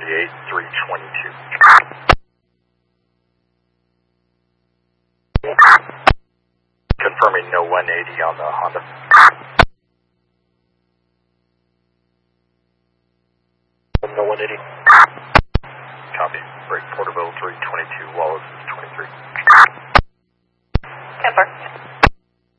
78, 322. Confirming no 180 on the Honda. No 180. Copy. Break Porterville 322, Wallace is 23.